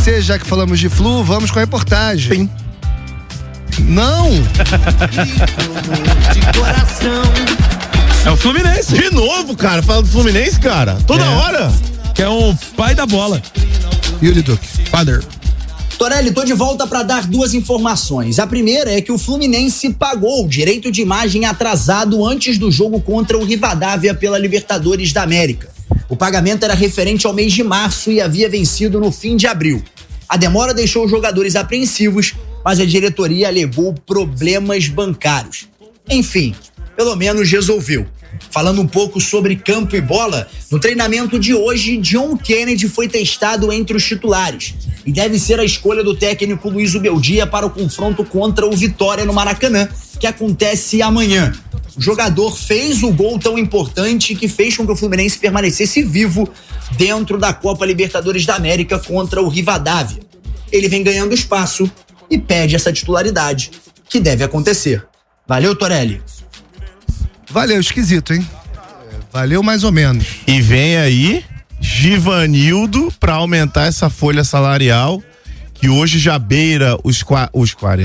você, já que falamos de Flu, vamos com a reportagem. Sim. Não! É o Fluminense. De novo, cara, falando do Fluminense, cara. Toda hora. Que é o pai da bola. Yuri Duque. Father. Torelli, tô de volta para dar duas informações. A primeira é que o Fluminense pagou o direito de imagem atrasado antes do jogo contra o Rivadavia pela Libertadores da América. O pagamento era referente ao mês de março e havia vencido no fim de abril. A demora deixou os jogadores apreensivos, mas a diretoria alegou problemas bancários. Enfim, pelo menos resolveu. Falando um pouco sobre campo e bola, no treinamento de hoje, John Kennedy foi testado entre os titulares e deve ser a escolha do técnico Luiz Ubeldia para o confronto contra o Vitória no Maracanã, que acontece amanhã. O jogador fez o gol tão importante que fez com que o Fluminense permanecesse vivo dentro da Copa Libertadores da América contra o Rivadavia. Ele vem ganhando espaço e pede essa titularidade, que deve acontecer. Valeu, Torelli. Valeu, esquisito, hein? Valeu mais ou menos. E vem aí Givanildo pra aumentar essa folha salarial, que hoje já beira os 40.